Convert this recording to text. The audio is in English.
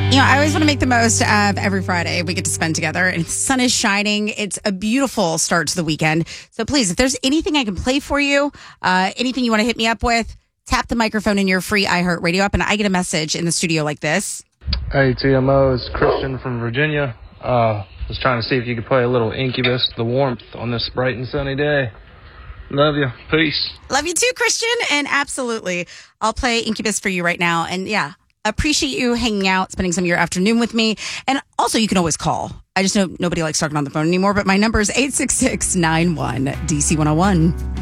I always want to make the most of every Friday we get to spend together, and the sun is shining. It's a beautiful start to the weekend. So please, if there's anything I can play for you, anything you want to hit me up with, tap the microphone in your free iHeartRadio app, and I get a message in the studio like this. Hey, TMO, it's Christian from Virginia. Was trying to see if you could play a little Incubus, The Warmth, on this bright and sunny day. Love you. Peace. Love you too, Christian. And absolutely, I'll play Incubus for you right now. And yeah, appreciate you hanging out, spending some of your afternoon with me. And also, you can always call. I just know nobody likes talking on the phone anymore, but my number is 866-91-DC101.